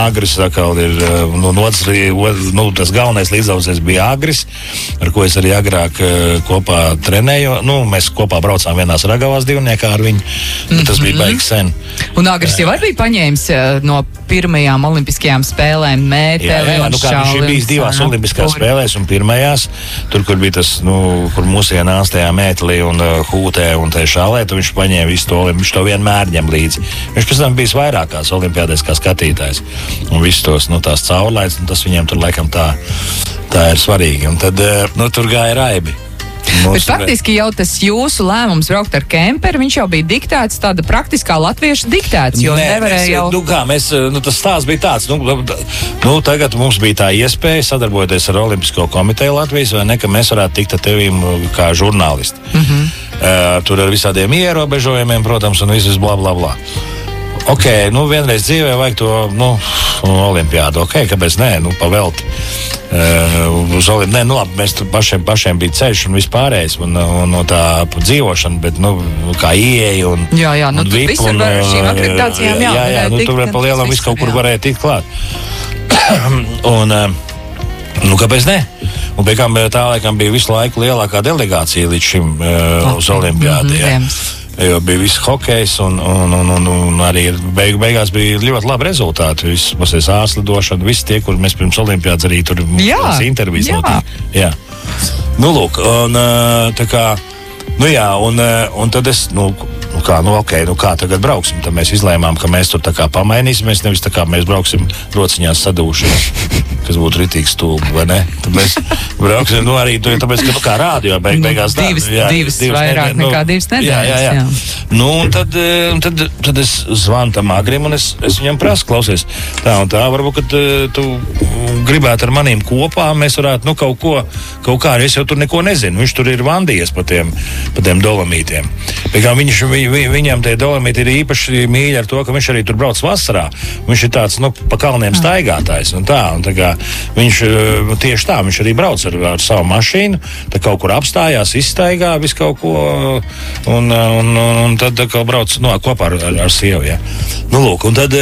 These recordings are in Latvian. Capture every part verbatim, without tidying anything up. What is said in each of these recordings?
Agris atkal ir, nu, otrs, nu, tas galvenais līdzdalībnieks bija Agris, ar ko es arī agrāk kopā trenēju. Nu, mēs kopā braucām vienās Ragavās divniekā ar viņu, mm-hmm. tas bija baigi sen. Un Agris jau arī bija paņēmis no pirmajām olimpiskajām spēlēm mēteli un nu, kā, šauli. Viņš ir bijis divās olimpiskās spēlēs un pirmajās, tur, kur bija tas, nu, kur mūsien nāc tajā mētelī un uh, hūtē un tajā šālē, tu viņš paņēma visu to, viņš to vienmēr ņem līdzi. Viņš pēc tam bijis vairākās olimpiādēs kā skatītājs. Un visus tos, nu, tās caurlaids, un tas viņiem tur laikam tā, tā ir svarīgi. Un tad, uh, nu, tur gāja raibi. Bet faktiski jau tas jūsu lēmums braukt ar kemperi, viņš jau bija diktēts, tāda praktiskā latviešu diktēts, jo Nē, nevarēja mēs, jau... Nu kā, mēs, nu tas stāsts bija tāds, nu, nu tagad mums bija tā iespēja sadarbojoties ar Olimpisko komiteju Latvijas, vai ne, ka mēs varētu tikt ar tevīm kā žurnālisti. Mm-hmm. Uh, tur ar visādiem ierobežojumiem, protams, un viss bla bla bla. Ok, nu vienreiz dzīvē vajag to, nu, olimpiādu, ok, kāpēc nē, nu, pavelti. Uh, uz olimpiādu, nē, nu labi, mēs tur pašiem, pašiem bija ceļš un vispārējais, un, un no tā dzīvošana, bet, nu, kā ieeja un jā, jā, nu, un vip, visur un, var ar šīm akreditācijām, jā, jā, jā, nu, tikt, tur var pa lielam visu kaut kur jā. varēja tikt klāt. un, nu, kāpēc ne? Un pie kam tā laikam bija visu laiku lielākā delegācija līdz šim uh, uz olimpiādu, jā. Jo bija viss hokejs, un, un, un, un, un arī beig, beigās bija ļoti labi rezultāti. Viss pasies ārslidošana, visi tie, kur mēs pirms olimpiādas arī tur mums intervijas notika. Jā. Nu, lūk, un tā kā, nu jā, un, un tad es, nu, nu kā, nu ok, nu kā tagad brauksim? Tad mēs izlēmām, ka mēs tur tā kā pamainīsimies, nevis tā kā mēs brauksim rociņās sadūšies, kas būtu ritīgi stulbi, vai ne? Tad mēs brauksim, nu arī, tāpēc, ka, nu kā rādio, beig, beigās tā. Divas, jā, divas, divas vairāk nedēļas, nekā nu, divas nedēļas. Jā, jā, jā. jā. Nu, un tad, un tad, tad es zvanu tam Agrim, un es, es viņam prasu, klausies, tā un tā, varbūt, ka tu gribētu ar manīm kopā, mēs varētu, nu, kaut ko, kaut kā, es jau tur neko nezinu, viņš tur ir vandījies pa tiem, pa tiem dolomītiem. Pēc viņš, vi, viņam tie dolomīti ir īpaši mīļi ar to, ka viņš arī tur brauc vasarā, viņš ir tāds, nu, pa kalniem staigātājs, un tā, un tā kā viņš, tieši tā, viņš arī brauc ar, ar savu mašīnu, tā kaut kur apstājās, izstaigā visu kaut ko, un, un, un, un tad kā brauc, nu, kopā ar, ar, ar sievu, jā. Nu, lūk, un tad,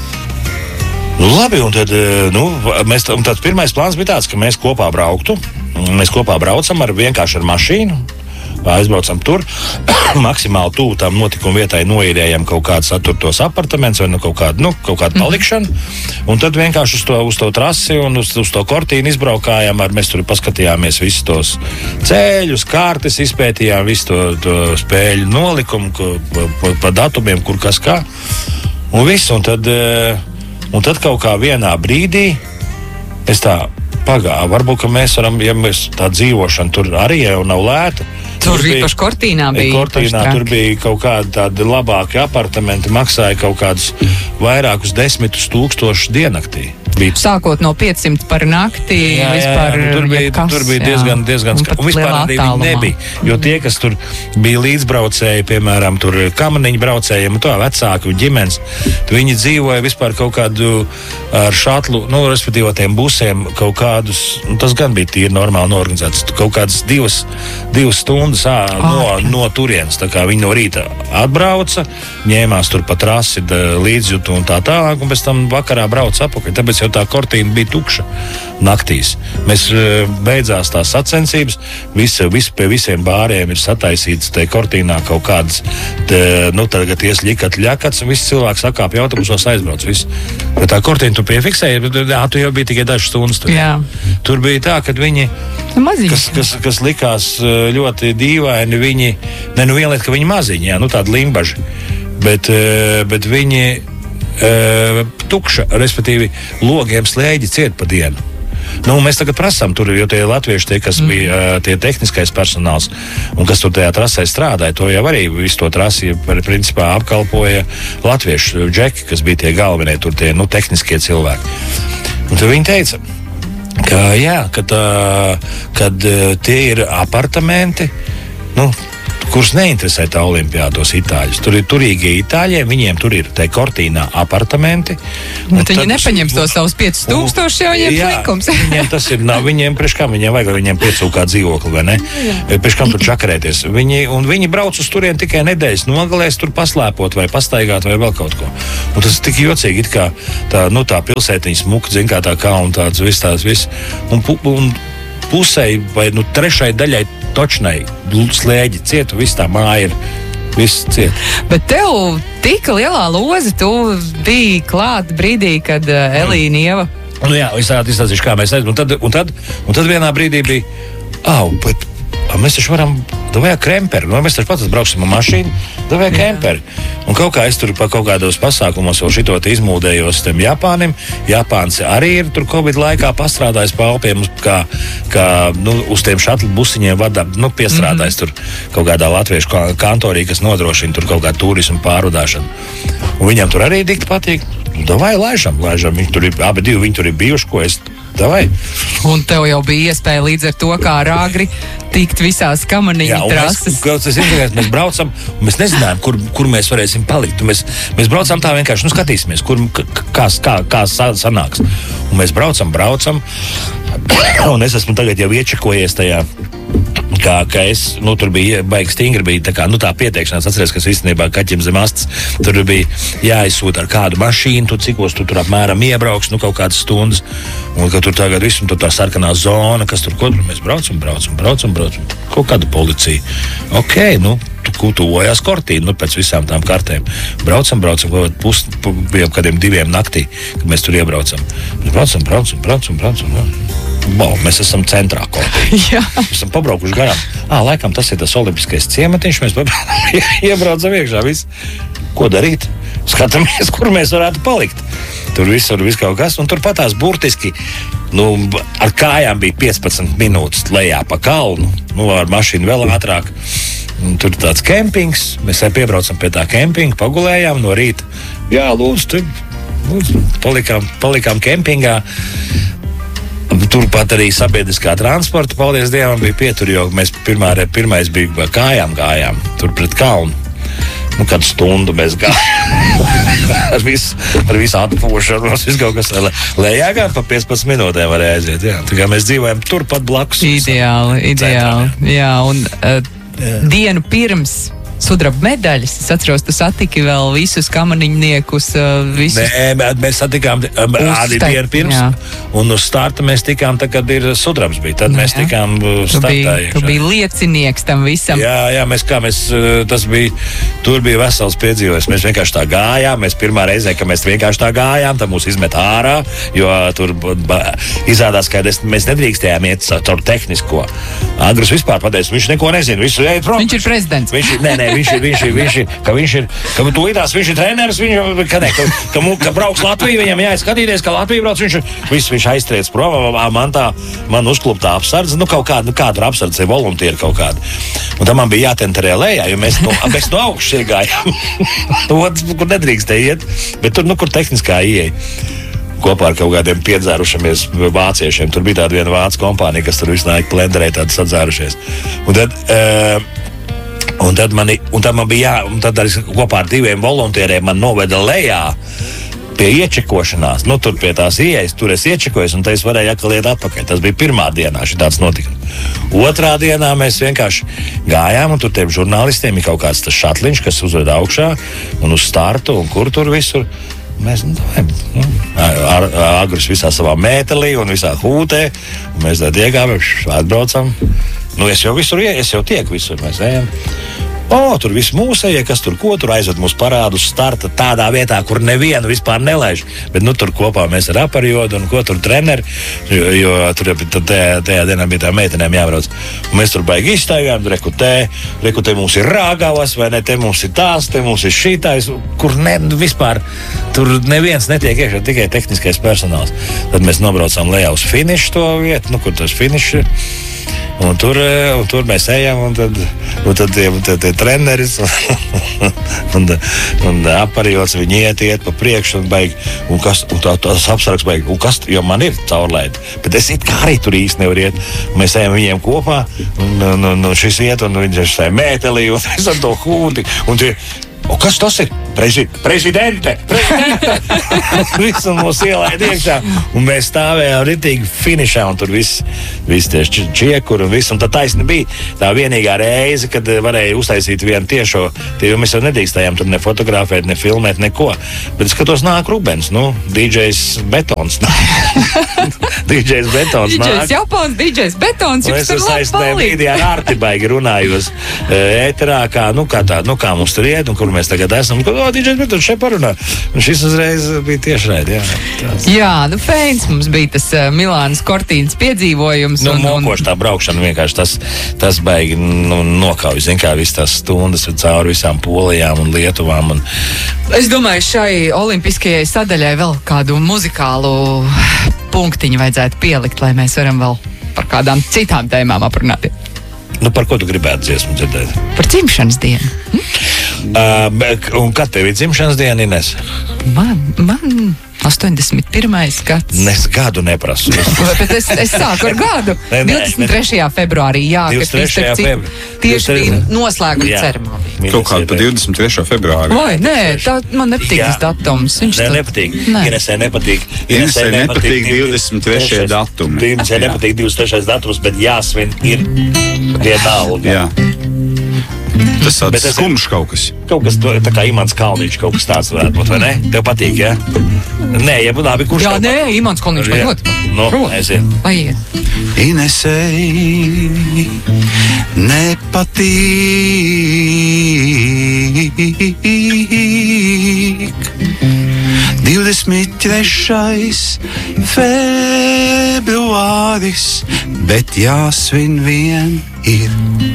nu, labi, un tad, nu, mēs, un tad pirmais plāns bija tāds, ka mēs kopā brauktu, mēs kopā braucam ar vienkārši ar mašīnu, aizbraucam tur, maksimāli tuvu tam notikuma vietai noīrējam kaut kādus atturtos apartamentus vai nu kaut kādu, nu, kaut kādu palikšanu, un tad vienkārši uz to, uz to trasi un uz, uz to kortīnu izbraukājām, ar mēs tur paskatījāmies visus tos ceļus, kārtas izpētījām, visu to, to spēļu nolikumu, pa, pa, pa datumiem, kur kas kā, un viss, un tad, un tad kaut kā vienā brīdī es tā pagāju, varbūt, ka mēs varam, ja mēs tā dzīvošana tur arī jau nav lēta. Tur īpaši Kortīnā bija. Kortīnā tur bija kaut kādi tādi labāki apartamenti, maksāja kaut kādus vairākus desmitus tūkstošus diennaktī. Bija. Sākot no piecsimt par nakti, jā, vispār jā, tur bija, kas, tur bija diezgan, diezgan un, un vispār arī viņi nebija, jo tie, kas tur bija līdzbraucēji, piemēram, tur kamaniņu braucējiem, to vecāku ģimenes, viņi dzīvoja vispār kaut kādu ar šatlu, nu, respektīvi tiem busiem, kaut kādus, nu, tas gan bija tīri normāli norganizēts, kaut kādas divas, divas stundas ā, no, no turienes, tā kā viņi no rīta atbrauca, ņēmās tur pa trasi līdzjūtu un tā tālāk, un pēc tam vakarā brauca apakaļ, tāpēc tā kortīna bija tukša naktīs. Mēs beidzās tās sacensības, visi, visi pie visiem bāriem ir sataisīts te kortīnā kaut kādas, te, nu tagad ies ļikat ļakats, un visi cilvēki sakāpja autobusos aizbrauc. Viss. Bet tā kortīna tu piefiksēji, bet jā, tu jau bija tikai dažas stundas. Tur, tur bija tā, kad viņi, kas, kas, kas likās ļoti dīvaini, viņi, ne, nu viena lieta, ka viņi maziņi, jā, nu tādi limbaži, bet, bet viņi Uh, tukša, respektīvi logiem slēģi ciet pa dienu. Nu, mēs tagad prasām tur, jo tie latvieši, tie, kas mm. bija uh, tie tehniskais personāls un kas tur tajā trasē strādāja, to jau arī visu to trasi principā apkalpoja latviešu džeki, kas bija tie galvenie, tur tie, nu, tehniskie cilvēki. Un tad viņi teica, ka jā, kad, uh, kad uh, tie ir apartamenti, nu, kurus neinteresē tā olimpiādos itāļus. Tur ir turīgie itāļi, viņiem tur ir te Cortīnā apartamenti. Bet viņi nepaņems to savus piecus tūkstošus, jau viņiem slikums. Viņiem tas ir, nav, viņiem priekš kā, viņiem vajag, viņiem piecūkā dzīvokli, vai ne? Priekš kam tur čakarēties. Viņi, un viņi brauc uz turien tikai nedēļas nogalēs, tur paslēpot vai pastaigāt vai vēl kaut ko. Un tas ir tik jocīgi, it kā tā, nu, tā pilsētiņa smuka, zin kā tā kā un tāds viss tās viss. Un, un pusei vai nu trešai daļai točnai slēģi cietu, viss tā māja ir, viss ciet. Bet tev tika lielā loze, tu biji klāt brīdī, kad uh, Elīna Ieva. Nu jā, es tādu izstāstīšu, kā mēs aizmēr. Un tad, un tad, un tad vienā brīdī bija, au, bet mēs taču varam, davajā kremperi, nu, mēs taču pats brauksim ar mašīnu, davajā kremperi. Un kaut kā es tur pa kaut kādos pasākumos vēl šito te izmūdējos tam Japānim. Japāns arī ir tur Covid laikā pastrādājis pa Alpiem, kā, kā nu, uz tiem šatlu busiņiem vada, nu, piestrādājis mm-hmm. tur kaut kādā latviešu kantorī, kas nodrošina tur kaut kādu turismu pārvadāšanu. Un viņam tur arī dikti patīk. Nu, davai, laižam, laižam. Viņi tur ir, abi divi, viņi tur ir bijuši, ko es, davai. Un tev jau bija iespēja līdz ar to, kā ar Agri tikt visās kamaniņu trases. Mēs, mēs, mēs braucam, un mēs nezinājām, kur, kur mēs varēsim palikt. Mēs, mēs braucam tā vienkārši, nu skatīsimies, kur, kā, kā, kā sanāks. Un mēs braucam, braucam, un es esmu tagad jau iečakojies tajā, kā, ka es, nu, tur bija baigi stingri, bija tā kā, nu, tā pieteikšanās, atceries, kas īstenībā kaķim zem astes, tur bija jāizsūta ar kādu mašīnu, tu cikos tu tur apmēram iebrauks, nu, kaut kādas stundas, un ka tur tagad viss, un tur tā sarkanā zona, kas tur, ko tur mēs braucam, braucam, braucam, braucam, kaut kāda policija. Ok, nu, tu tuvojās Cortīna, nu, pēc visām tām kartēm. Braucam, braucam, kaut pus, bija kādiem diviem naktī, kad mēs tur iebraucam. Mēs braucam, braucam, braucam, braucam, braucam. Wow, mēs esam centrā Cortīna. Mēs esam pabraukuši garām. Ā, laikam tas ir tas olimpiskais ciematiņš, mēs iebraucam iekšā, viss. Ko darīt? Skatāmies, kur mēs varētu palikt. Tur visur viss kaut kas, un tur patās burtiski, nu, ar kājām bija piecpadsmit minūtes lejā pa kalnu, nu, ar mašīnu vēl ātrāk. Un tur ir tāds kempings, mēs arī piebraucam pie tā kempinga, pagulējām no rīta. Jā, lūdzu, tur lūdzu, palikām, palikām kempingā. Turpat arī sabiedriskā transporta, paldies Dievam, bija pietur, jo mēs pirmā, pirmais bija kājām gājām, tur pret kalnu. Nu, kādu stundu mēs gājām. ar visu, ar visu atpūšanu, ar visu kaut kas lejā gājām, pa piecpadsmit minūtēm varēja aiziet. Jā. Tā kā mēs dzīvojam turpat blakus. Ideāli, ideāli. Centrā, jā. Jā, un uh, jā. Dienu pirms sudraba medaļas. Es atceros, tu satiki vēl visus kamaniņniekus, visus... Nē, mēs satikām arī dienu pirms, jā. Un uz starta mēs tikām, tā, kad ir sudrabs bija. Tad jā. Mēs tikām startā. Tu biji liecinieks tam visam. Jā, jā, mēs kā mēs, tas bija, tur bija vesels piedzīvojums. Mēs vienkārši tā gājām, mēs pirmā reizē, ka mēs vienkārši tā gājām, tad mūs izmet ārā, jo tur izrādās, ka mēs nedrīkstējām iet caur tehnisko. Agris vispār pateica, viņš neko nezina, visu ej prom. Viņš ir prezidents. Viņš, nē, nē, viņš ir, viņš ir, viņš ir, ka viņš ir, ka tu lidās, viņš ir treneris, viņš, ka ne, ka, ka, ka brauks Latviju, viņam jāizskatīties, ka Latvija brauc, viņš ir, viss viņš aiztriec prom, man tā, man uzkluptā apsardze, nu kaut kāda, nu kāda apsardze, voluntieri kaut kāda. Un tam man bija jātenterē lejā, jo mēs no, mēs no augšas iegājām, kur nedrīkstēja iet, bet tur, nu, kur tehniskā ieeja. Kopā ar kaut kādiem piedzērušamies vāciešiem. Tur bija tāda viena vācu kompānija, kas tur visu laiku plenderēja tādi sadzērušies. Un tad, uh, un tad, mani, un tad man bija jā, un tad arī kopā ar diviem volontieriem man noveda lejā pie iečekošanās. Nu, tur pie tās ieejas, tur es iečekojos, un tad es varēju atkal iet atpakaļ. Tas bija pirmā dienā, šī tāds notikums. Otrā dienā mēs vienkārši gājām, un tur tiem žurnālistiem ir kaut kāds tas šatliņš, kas uzved augšā, un uz startu, un kur tur visur. Mēs nu, ar, ar Agris visā savā mētelī un visā hūtē. Un mēs tad iegājām, atbraucam. Nu, es jau visur, es jau tieku visur, mēs ejam. O, tur viss mūsējie, kas tur ko, tur aizved mūs parādu uz starta tādā vietā, kur nevienu vispār nelaiž. Bet, nu, tur kopā mēs ar aparjodu un ko tur treneri, jo, jo tur tajā, tajā dienā bija tā meitenēm jābrauc. Un mēs tur baigi izstaigājām, reku te, reku te mums ir rāgavas, vai ne, te mums ir tās, te mums ir šitais, kur ne, vispār tur neviens netiek iekšā, tikai tehniskais personāls. Tad mēs nobraucām lejā uz finišu to vietu, nu, kur tas finišs ir. Un tur, un tur mēs ejam, un tad, un tad tie, tie, tie treneris un, un aparjots, viņi iet, iet pa priekšu un beig, un kas, un tā, tas apsargs beig, un kas, jo man ir caurlaidi, bet es it kā arī tur īsti nevar iet. Mēs ejam viņiem kopā, un, un, un, un šis iet, un viņš ir šai mētelī, un es ar to hūti, un tie, o kas tas ir? Prezi, prezidente! Prezidente! Visu mūs ielaid iekšā. Un mēs stāvējām ritīgi finišā, un tur viss vis tieši čiekuri un viss. Un tā taisni bija tā vienīgā reize, kad varēja uztaisīt vienu tiešo, tie, jo mēs jau nedrīkstējām tur ne fotografēt, ne filmēt, neko. Bet skatos, nāk Rubens, nu, dīdžejs Betons. dīdžejs Betons nāk. dīdžejs Japons, dīdžejs Betons, jums tur labi palīdz. Brīdī ar Arti baigi runājos ēterā, kā, nu, kā tā, nu, kā mums tur iet, un kur mēs tagad esam. O, dīdžejs Betons šeit parunā. Un šis uzreiz bija tieši raid, jā. Tās. Jā, nu, feins mums bija tas uh, Milānas Cortīnas piedzīvojums. Nu, un, mokoši tā braukšana vienkārši tas, tas baigi nu, nokauj, zin kā, viss tās stundas cauri visām Polijām un Lietuvām. Un... Es domāju, šai olimpiskajai sadaļai vēl kādu muzikālu punktiņu vajadzētu pielikt, lai mēs varam vēl par kādām citām tēmām aprunāt. Nu, par ko tu gribētu dziesmu dzirdēt? Par dzimšanas dienu. Hm? Uh, un kad tev ir dzimšanas diena, Ines? Man, man astoņdesmit pirmais gads. Es gadu neprasu. Bet es, es sāku ar gadu. Ne, ne, divdesmit trešajā februārī, jā, divdesmit trešajā kad februārī. tieši bija noslēguma ceremonija. Kaut kādu pa divdesmit trešā februāri. Vai, nē, tā man nepatīk tas datums. Viņš Nē, tad- nepatīk. Nē. Inesē nepatīk. Inesē nepatīk divdesmit trešie datumi. Inesē nepatīk divdesmit trešais datums, bet jāsvin ir vienalga. Jā. Tas Bet tāds es- skumjš kaut kas. Kaut kas to- tā kā Imants Kalniņš, kaut kas tāds varētu būt, vai ne? Tev patīk, jā? Nē, ja labi, kurš Jā, tev nē, patīk? Imants Kalniņš man Jā. ļoti patīk. Nu, Protams. aiziet. Aiziet. Inesei nepatīk divdesmit trešais februāris, bet jāsvin vien ir.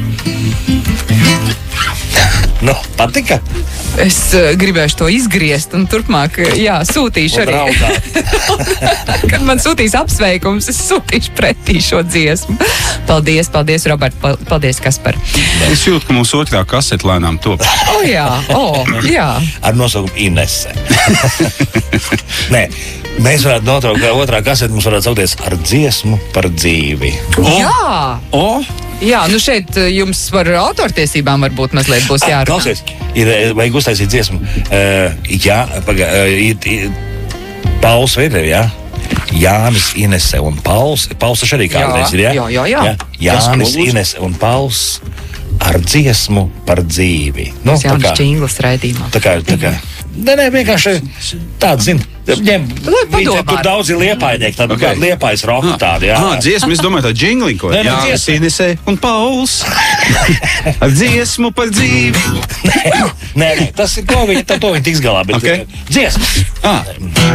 Nu, patika? Es uh, gribēšu to izgriezt un turpmāk, uh, jā, sūtīšu Un arī. raudāt. Kad man sūtīs apsveikums, es sūtīšu pretī šo dziesmu. Paldies, paldies, Robert, pal- paldies, Kaspar. Es jūtu, ka mūsu otrā kasete lēnām top. O, jā, o, jā. Ar nosaukumu Inese. Nē, mēs varētu notraukt, ka otrā kasete mums varētu saukties ar dziesmu par dzīvi. Jā, O! jā, nu šeit uh, jums par autortiesībām varbūt mazliet būs jārunā. Klausies, ir, eh, vajag uztaisīt dziesmu. Uh, jā, paga, uh, ir, ir Pauls Vedrev, jā? Jānis, Inese un Pauls. Pauls taču arī kādreiz ir, jā? Jā, jā, jā. Jānis, Inese un Pauls ar dziesmu par dzīvi. Nu, Tas jaunas činglas raidījumā. Tā kā, tā kā. Nē, nē, vienkārši tāds, zin, ņem, Lai padomā. viņi tur daudzi liepainieki, tādu Okay. okay. liepais roku tādi, jā. Ah, dziesmu, es domāju, tā džingli, ko Nē, nu, jā, dziesma. Inesē un Pauls. Ar dziesmu par dzīvi. Nē, nē, tas ir to viņi, tā to viņi tiks galā, bet Okay. okay. dziesma. Ah.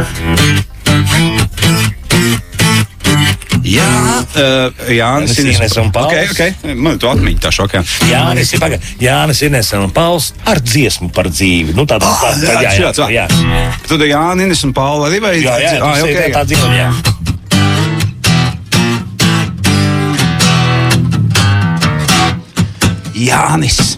Jā, uh, Jānis, Ines un Pauls. Okay, okay. Man tu atmiņi tā šokā. Jānis, paga, Jānis, Inese un Pauls ar dziesmu par dzīvi. Nu, tādā, tā, tā, jā, jā, jā, jā. Tad Jānis un Paula arī vai? Jā, jā, ah, tas ir okay. tā dzīve, jā. Jānis.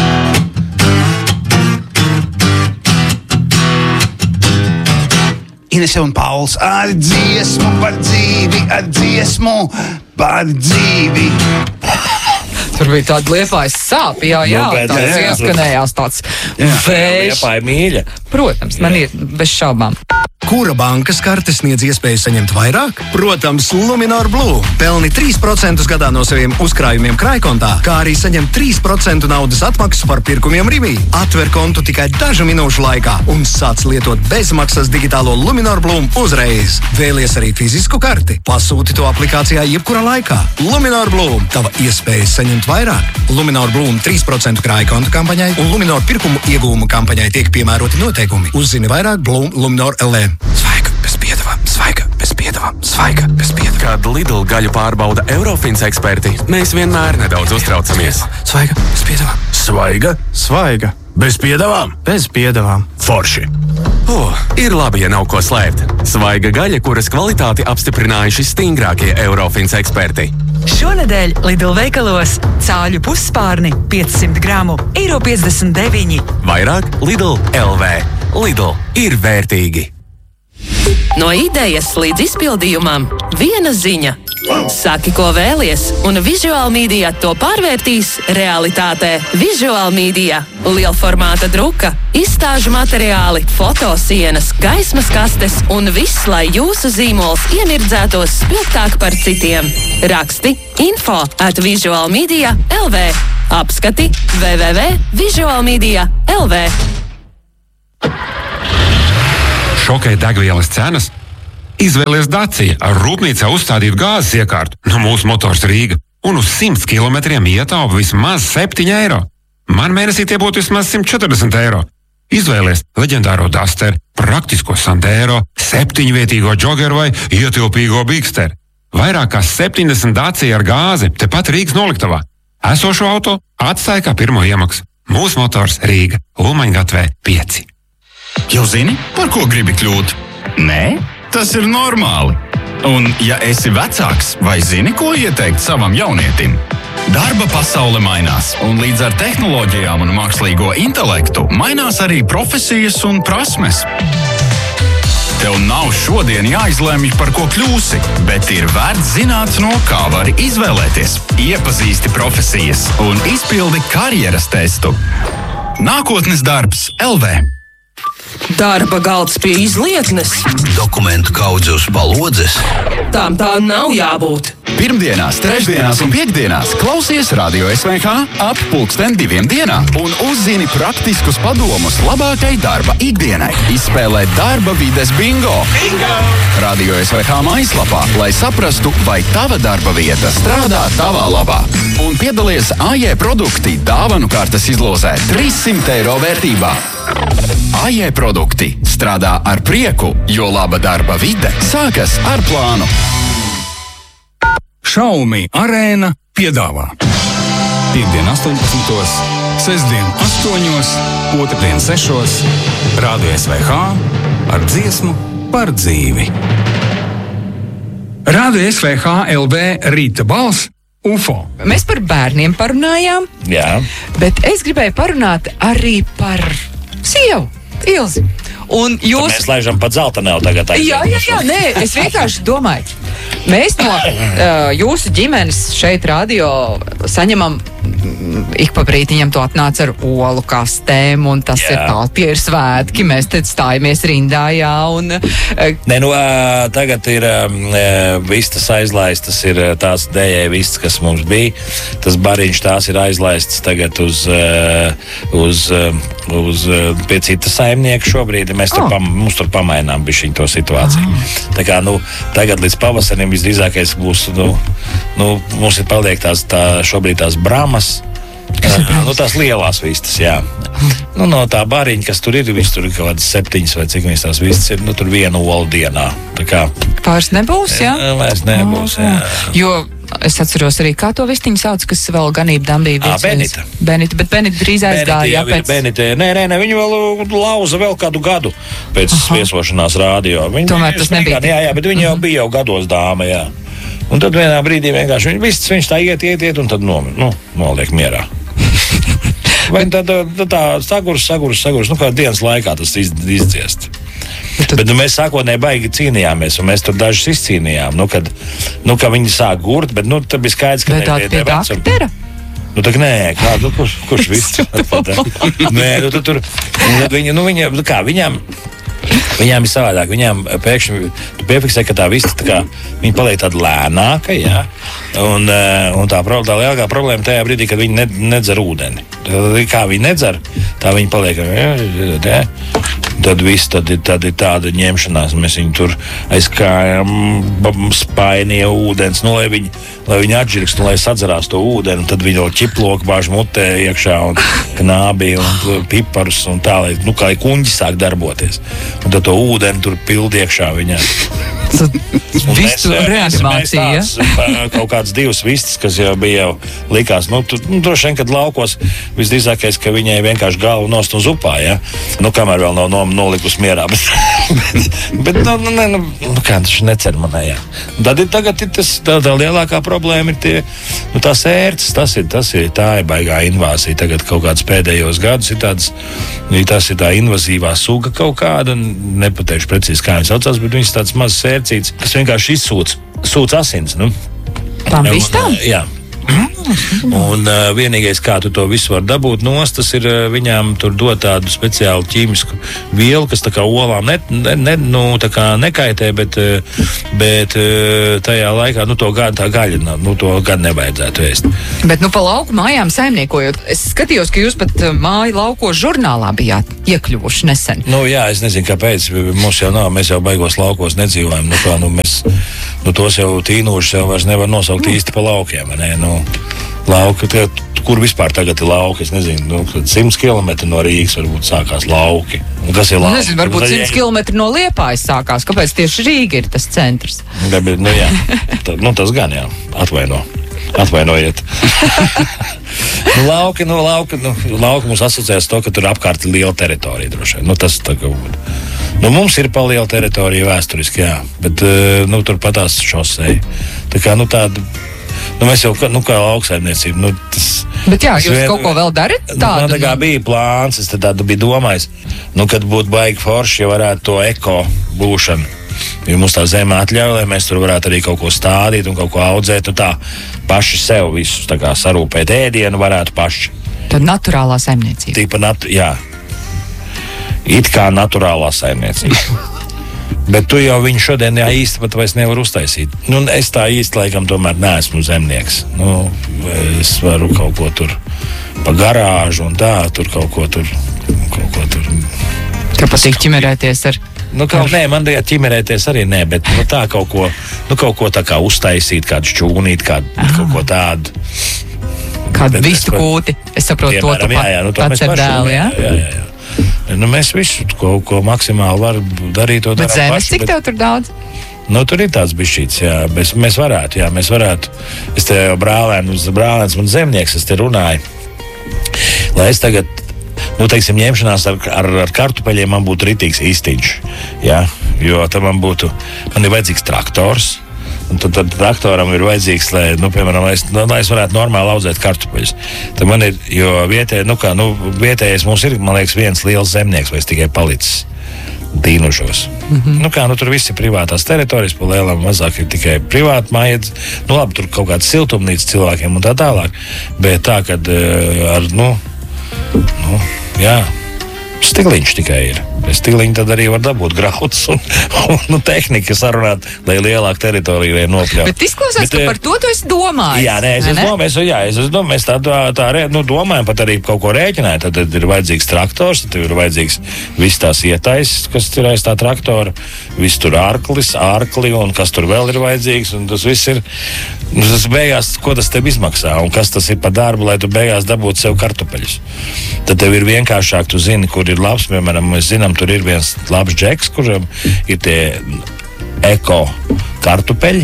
Inese un Pauls ar dziesmu par dzīvi, ar dziesmu par dzīvi. Tur bija tāda liepājas sāp, jā, jā, Nu, bet, tāds jā, jā. ieskanējās tāds vējš. Liepāja mīļa. Protams, man ir bez šaubām. Kura bankas karte sniedz iespēju saņemt vairāk? Protams, Luminor Blue. Pelni trīs procentus gadā no saviem uzkrājumiem krājkontā, kā arī saņem trīs procentus naudas atmaksu par pirkumiem Rivī. Atver kontu tikai dažu minūšu laikā un sāc lietot bezmaksas digitālo Luminor Blue uzreiz. Vēlies arī fizisku karti? Pasūti to aplikācijā jebkurā laikā. Luminor Blue. Tava iespēja saņemt vairāk. Luminor Blue trīs procentu krājkontu kampaņai un Luminor pirkumu iegūmu kampaņai tiek piemēroti noteikumi. Uzzini vairāk Blue Luminor L E. Svaiga bez piedevām, svaiga bez piedevām, svaiga bez piedevām. Kad Lidl gaļu pārbauda Eurofins eksperti, mēs vienmēr nedaudz uztraucamies. Svaiga, bez piedevām. Svaiga, Svaiga, bez piedevām, bez piedevām. forši. Oh, ir labi, ja nav ko slēpt. Svaiga gaļa, kuras kvalitāti apstiprinājuši stingrākie Eurofins eksperti. Šonedēļ Lidl veikalos cāļu pusspārni piecsimt gramu eiro piecdesmit deviņi. Vairāk Lidl L V. Lidl ir vērtīgi. No idejas līdz izpildījumam viena ziņa. Saki, ko vēlies, un Visual Media to pārvērtīs realitātē. Visual Media – lielformāta druka, izstāžu materiāli, fotosienas, gaismas kastes un viss, lai jūsu zīmols iemirdzētos spilgtāk par citiem. Raksti info at visualmedia dot l v. Apskati w w w dot visualmedia dot l v. Šokē degvielas cenas? Izvēlies Dacia ar rūpnīcā uzstādītu gāzes iekārtu no mūsu motors Rīga un uz simts kilometriem ietaupa vismaz septiņi eiro. Man mēnesī tie būtu vismaz simt četrdesmit eiro. Izvēlies leģendāro Duster, praktisko Sandero, septiņvietīgo Joggeru vai ietilpīgo Bigsteri. Vairāk kā septiņdesmit Dacia ar gāzi tepat Rīgas noliktavā. Esošo auto atstāja kā pirmo iemaksu. Mūsu motors Rīga, Ulmaņgatvē pieci. Jau zini, par ko gribi kļūt? Nē? Tas ir normāli. Un, ja esi vecāks, vai zini, ko ieteikt savam jaunietim? Darba pasaule mainās, un līdz ar tehnoloģijām un mākslīgo intelektu mainās arī profesijas un prasmes. Tev nav šodien jāizlemj, par ko kļūsi, bet ir vērts zināt, no kā vari izvēlēties. Iepazīsti profesijas un izpildi karjeras testu. Nākotnes darbs L V. Darba galds pie izlietnes. Dokumentu kaudze uz palodzes. Tām tā nav jābūt. Pirmdienās, trešdienās un piekdienās klausies Radio S V H ap pulksten diviem dienā un uzzini praktiskus padomus labākai darba ikdienai. Izspēlē darba vides bingo. Bingo! Radio S V H mājaslapā, lai saprastu, vai tava darba vieta strādā tavā labā. Un piedalies A J produkti dāvanu kartes izlozē trīssimt eiro vērtībā. A J produkti strādā ar prieku, jo laba darba vide sākas ar plānu. Xiaomi Arēna piedāvā Piektdien astoņpadsmitos, sestdien astoņos, otrdien sešos, Radio S V H ar dziesmu par dzīvi. Radio S V H L V Rīta balss U F O. Mēs par bērniem parunājām, Jā. bet es gribēju parunāt arī par sievu, Ilzi. Un jūs... Mēs laižam pat zeltainēlu tagad. Jā, jā, jā, nē, es vienkārši domāju. Mēs no uh, jūsu ģimenes šeit radio saņemam ik pa brītiņam to atnāc ar olu kastēm, un tas jā. ir tā, tie ir svētki, mēs te stājamies rindā, jā, un... Uh, Nē, nu, uh, tagad ir uh, vistas aizlaistas, ir tās dējēja vistas, kas mums bija. Tas bariņš tās ir aizlaistas tagad uz, uh, uz, uh, uz uh, pie cita saimnieka šobrīd. Mēs tur, oh. pam, mums tur pamainām bišķiņ to situāciju. Oh. Tā kā, nu, tagad līdz pavasarim visdrīzākais būs, nu, nu, mums ir paliek tās, tā, šobrīd tās bramas, uh, nu, tās lielās vistas, jā. Nu, no tā bariņa, kas tur ir, viss tur ir kaut kādas septiņas vai cik viņas tās vistas ir, nu, tur vienu olu dienā. Tā kā... Vairs nebūs, jā? Jā, vairs nebūs, jā. Jo... Es atceros arī, kā to vistiņu sauc, kas vēl ganību dambīja. Ā, Benita. Benita, bet Benita drīz aizgāja. Benita, jā, Benita, nē, nē, nē, viņu vēl lauza vēl kādu gadu pēc Aha. viesošanās rādio. Viņa, Tomēr tas nebija. Jā, jā, bet viņa jau bija jau gados dāma, jā. Un tad vienā brīdī vienkārši viņš, viss, viņš tā iet, iet, iet, un tad no, nu, noliek mierā. Vai tad tā, tā sagurs, sagurs, sagurs, nu kā dienas laikā tas iz, izdziest. Tad... Bet nu, mēs sākotnēji baigi cīnījāmies, un mēs tur dažus izcīnījām. Nu, kad, nu, kad viņi sāk gurt, bet nu, tad bija skaidrs, ka... Bet tāda pie daktera? Nu, tā nē, kā, nu, kurš, kurš viss? Nē, nu, tu tur... Viņi, nu, viņa, nu, kā, viņām... Viņām ir savādāk, viņām pēkšņi tu piefiksē, ka tā viss tā kā, viņa paliek tāda lēnāka, jā, un, un tā, tā lielākā problēma tajā brīdī, kad viņi ne, nedzer ūdeni. Kā viņi nedzer, tā viņi paliek, jā, jā, tad viss, tad ir, tad ir tāda ņemšanās, mēs viņu tur aiz kājām spainīja ūdens, nu, lai viņi, lai viņi atžirkst un lai sadzerās to ūdeni, un tad viņi vēl ķiploku bāž mutē iekšā un knābi un piparus un tā, lai, nu, kā kuņģi sāk darboties. Un tad to ūdeni tur pildi iekšā viņā. Vistu reanimācija. Kaut kāds divas vistas, kas jau bija jau likās, nu, tu, nu droši vien, kad laukos visdrīzākais, ka viņai vienkārši galvu nost uz upā, ja? Nu, kamēr vēl nav no, nolikus mierā, bet, bet, nu, nu, ne, nu, nu, kā tas necer manē, jā. Tad ir tagad ir tas, tā, tā lielākā problēma ir tie, nu, tās ērces, tas ir, tas ir, tā ir baigā invāzija, tagad kaut kāds pēdējos gadus ir tāds, tas ir tā invazīvā suga kaut kāda, nepateikšu precīzi, kā viņas saucās, bet viņas tāds mazs ērcīts, kas vienkārši izsūc, sūc asins, nu. Tām vistām? Jā. Un uh, vienīgais, kā tu to visu var dabūt nost, tas ir uh, viņām tur dot tādu speciālu ķīmisku vielu, kas tā kā olām ne, ne, ne, nu, tā kā nekaitē, bet, uh, bet uh, tajā laikā, nu, to gan tā gaļa, nu, to gan nevajadzētu ēst. Bet, nu, pa lauku mājām saimniekojot, es skatījos, ka jūs pat uh, māju laukos žurnālā bijāt iekļuvuši nesen. Nu, jā, es nezinu, kāpēc, mums jau nav, mēs jau baigos laukos nedzīvojam, nu, kā, nu, mēs, nu, tos jau tīnūšus jau vairs nevar nosaukt mm. īsti pa laukiem, ne, nu. Lauka, tie, kur vispār tagad ir lauki, es nezinu, nu, simts kilometri no Rīgas varbūt sākās lauki. Un kas ir lauki? Nu, nezinu, varbūt simts kilometri no Liepājas sākās, kāpēc tieši Rīga ir tas centrs? Ja, bet, nu jā, tā, nu tas gan jā, atvaino, atvainojiet. nu, lauki, nu, lauki, nu, lauki mums asociēs to, ka tur apkārt ir liela teritorija droši vien. Nu, tas tā kā, nu, mums ir pa liela teritorija vēsturiski, jā, bet, nu, tur patās šosei. Tā kā, nu, tāda, nu, mēs jau, nu, kā lauksaimniecība, nu, tas... Bet jā, jūs vien, kaut ko vēl darat tādu? Nu, man tā kā bija plāns, es tādu biju domājis, nu, kad būtu baigi forši, ja varētu to eko būšanu, jo mums tā zeme atļauj, lai mēs tur varētu arī kaut ko stādīt un kaut ko audzēt, nu tā, paši sev visus, tā kā sarūpēt ēdienu varētu paši. Tad naturālā saimniecība. Tīpa, nat, jā, it kā naturālā saimniecība. Bet tu jau viņu šodien jā, īsti pat vairs nevar uztaisīt. Nu, es tā īsti laikam tomēr neesmu zemnieks. Nu, es varu kaut ko tur pa garāžu un tā, tur kaut ko tur, kaut ko tur. Tev patīk ķimerēties ar... Nu, kaut, nē, man tajā ķimerēties arī nē, bet nu, tā kaut ko, nu, kaut ko tā kā uztaisīt, kādu šķūnīt, kādu, kaut ko tādu. Kādu vistu kūti. Es saprotu, piemēram, to tu jā, jā, nu, pats ar dēlu, jā? Jā, jā, jā. Nu, mēs visu, ko, ko maksimāli var darīt, to darām bet zemes, paši. Cik bet... tev tur daudz? Nu, tur ir tāds bišķīts, jā. Mēs, mēs varētu, jā, mēs varētu. Es te jau brālēns, brālēns man zemnieks, es te runāju. Lai es tagad, nu, teiksim, ņemšanās ar, ar, ar kartupeļiem man būtu ritīgs īstiņš, jā. Jo tam man būtu, man ir vajadzīgs traktors. Un tad, tad traktoram ir vajadzīgs, lai, nu, piemēram, lai es, lai es varētu normāli audzēt kartupeļus. Tad man ir, jo vietē, nu kā, nu, vietējais mums ir, man liekas, viens liels zemnieks, vai es tikai palicis dīnušos. Mm-hmm. Nu kā, nu, tur viss ir privātās teritorijas, pa lielām mazāk ir tikai privāti mājiet, nu, labi, tur kaut kāds siltumnīca cilvēkiem un tā tālāk, bet tā, kad uh, ar, nu, nu, jā, stigliņš tikai ir. Stigliņi tad arī var dabūt graudus un, un, un tehnika sarunāt, lai lielāku teritoriju vai nopļaut. Bet izklausās, bet, ka par to tu esi domājis. Jā, nē, es esmu domājis, jā, es esmu domājis, tā, tā, tā, nu, domājam, pat arī kaut ko rēķināt, tad, tad ir vajadzīgs traktors, tad ir vajadzīgs viss tās ietaisas, kas ir aiz tā traktora, viss tur arklis, arkli un kas tur vēl ir vajadzīgs, un tas viss ir, tas beigās, ko tas tev izmaksā, un kas tas ir par darbu, lai tu beigās dabūtu sev kartupeļus. Tad tev ir vienkāršāk, tu zini, kur ir labs, piemēram, mēs zinām, tur ir viens labs džeks, kuram ir tie eko kartupeļi.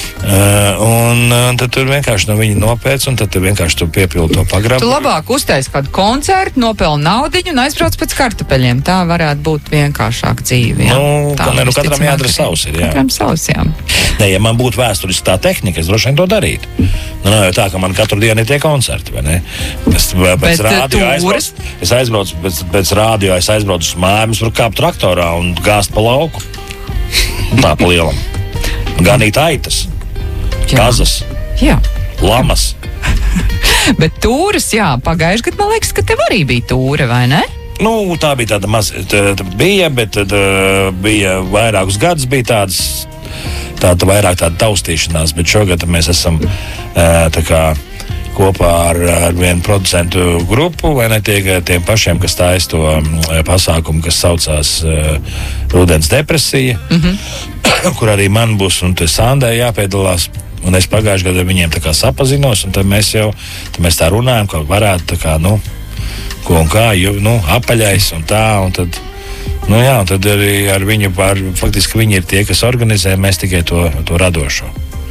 Uh, un uh, tad tur vienkārši no viņa nopēc, un tad tu vienkārši tu piepildi to pagrabu. Tu labāk uztaisi kādu koncertu, nopelni naudiņu un aizbrauc pēc kartupeļiem. Tā varētu būt vienkāršāk dzīve. Jā? Nu, tā, ne, nu katram jādara savs ir, jā. Katram savs, jā. Ne, ja man būtu vēsturiski tā tehnika, es droši vien to darītu. Nu, nav jau tā, ka man katru dienu ir tie koncerti, vai ne? Es pēc rādio aizbraucu, es aizbraucu, pēc, pēc rādio es aizbraucu uz mājām, es varu kāpt traktorā un gāzt pa lauku. Tā pa lielam. Ganīt aitas, kazas, jā. Lamas. Bet tūras, jā, pagājuši gadu, man liekas, ka tev arī bija tūra, vai ne? Nu, tā bija tāda maz, tā, tā bija, bet tad uh, bija vairākus gadus bija tādas, tāda vairāk tāda taustīšanās, bet šogad mēs esam uh, tā kā kopā ar, ar vienu producentu grupu, vai ne tie, tiem pašiem, kas tājas to um, pasākumu, kas saucās uh, Rudens depresija, mm-hmm. kur arī man būs un te Sandai jāpiedalās. Un es pagājušajā gadā viņiem tā kā sapazinos, un tad mēs jau tad mēs tā runājam, ka varētu tā kā, nu, ko un kā, jo, nu, apaļais un tā, un tad, nu jā, un tad arī ar viņu, ar, faktiski viņi ir tie, kas organizē, mēs tikai to, to radošo.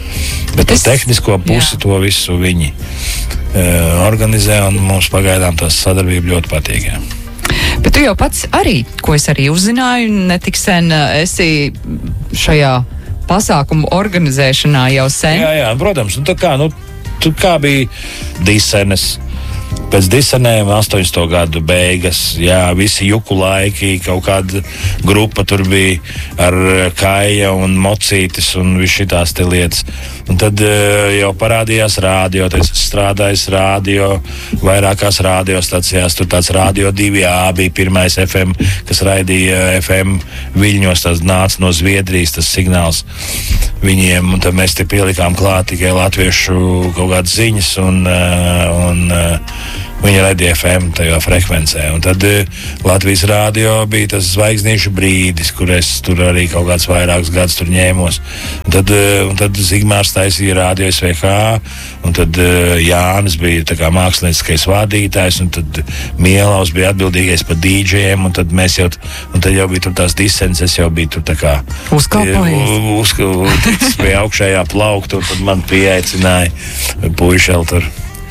Bet es, to tehnisko pusi, jā. To visu viņi e, organizē, un mums pagaidām tās sadarbība ļoti patīk, jā. Bet tu jau pats arī, ko es arī uzzināju, netik sen esi šajā pasākumu organizēšanā jau sen. Jā, jā, protams, un tā kā, nu, tu kā bija disenes, pēc disenēm astoņdesmito gadu beigas, jā, visi juku laiki, kaut kāda grupa tur bija ar Kaija un Mocītis un viss šitās te lietas. Un tad uh, jau parādījās rādio, tas strādājis rādio, vairākās radiostacijās, tur tāds rādio divi A bija pirmais F M, kas raidīja F M viļņos, tas nāca no Zviedrijas, tas signāls viņiem, un tad mēs te pielikām klāt tikai latviešu kaut kādas ziņas, un, uh, un uh, viņi raidīja F M tajā frekvencē. Un tad uh, Latvijas rādio bija tas zvaigznīšu brīdis, kur es tur arī kaut kāds vairākus gadus tur ņēmos. Un tad, uh, un tad Zigmārs taisīja rādio S V H, un tad uh, Jānis bija tā kā mākslinieckais vadītājs, un tad Mielaus bija atbildīgais par dīdžejiem, un tad mēs jau, un tad jau bija tur tās disences, es jau biju tur tā kā uzkalpojies. Uz pie augšējā plaukta, un tad man pieaicināja puišeli tur.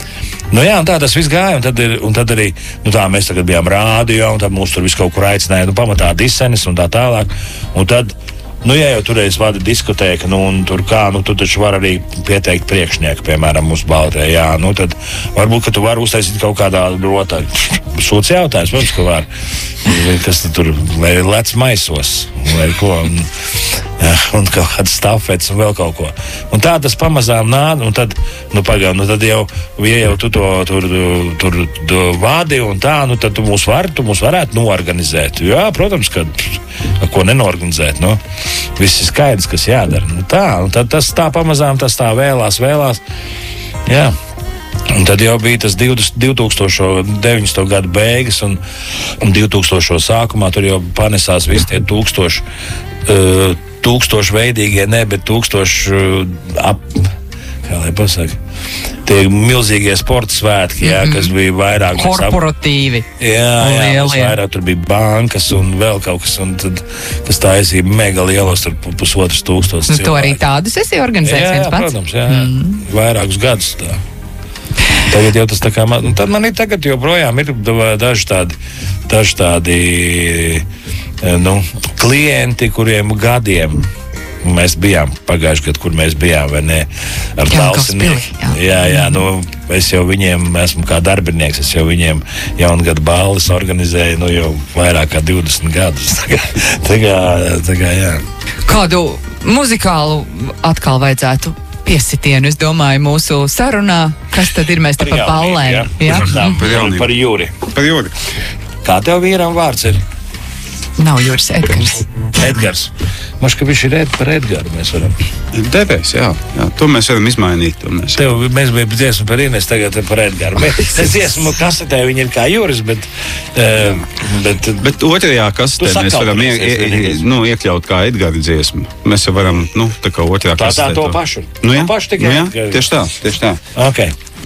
Nu jā, un tā tas viss gāja, un tad, ir, un tad arī, nu tā mēs tagad bijām rādio, un tad mūs tur viss kaut kur aicināja, nu pamatā disenes un tā tālāk, un tad, nu jā, jau toreiz vada diskotēka, nu un tur kā, nu tu taču var arī pieteikt priekšnieku, piemēram, mūsu Baltē, jā, nu tad varbūt, ka tu vari uztaisīt kaut kādā rotā, sūds jautājums, protams, ka var, kas tur, lai lec maisos, vai ko, un, jā, un kaut kāds stafets un vēl kaut ko. Un tā tas pamazām nāda, un tad, nu pagaid, nu tad jau, ja jau tu to tur, tur, tur vādi un tā, nu tad tu mūs var, tu mūs varētu noorganizēt. Jā, protams, ka ko nenorganizēt, nu, viss ir skaidrs, kas jādara. Nu tā, un tad tas tā pamazām, tas tā vēlās, vēlās, jā. Un tad jau bija tas divtūkstoš deviņdesmito gadu beigas un, un divtūkstošo sākumā tur jau panesās visi tie tūkstoši, uh, tūkstoši veidīgie, ne, bet tūkstoši uh, ap, kā lai pasaka, tie milzīgie sporta svētki, jā, mm-hmm. kas bija vairāk. Korporatīvi. Jā, jā, mums vairāk tur bija bankas un vēl kaut kas, un tad tas taisīja mega lielos, tur pusotras tūkstotis cilvēku. Tu arī tādus esi organizējis jā, viens jā, pats? Protams, jā, mm. vairākus gadus tā. Tagad jau tas tā kā, man, tad man ir tagad joprojām ir daži tādi, daži tādi, nu, klienti, kuriem gadiem mēs bijām pagājuši gadu, kur mēs bijām, vai ne, ar Talsinieku. Jā. jā, jā, nu, es jau viņiem esmu kā darbinieks, es jau viņiem jaungadu balles organizēju, nu, jau vairāk kā divdesmit gadus. Tā kā, tā kā, tā kā jā. Kādu muzikālu atkal vajadzētu piesitienu, es domāju, mūsu sarunā. Kas tad ir? Mēs te par ballēm. Jā, jā? Par, par Jūri. Par Jūri. Kā tev vīram vārds ir? Nav Jūris, Edgars. Edgars. Maš, ka viņš ir ed, par Edgaru mēs varam. Devējs, jā. jā. To mēs varam izmainīt. Mēs, Tev, mēs bijām dziesmu par Ines, tagad par Edgaru. Es dziesmu kasetē viņi ir kā Jūris, bet... Uh, bet, bet otrajā kasetē mēs varam ie, ie, nu, iekļaut kā Edgara dziesmu. Mēs jau varam, nu, tā kā otrajā tā, kasetē. Tā, to pašu. Nu, jā, to pašu tikai nu, jā, Edgaru. Tieši tā, tieši tā. Ok.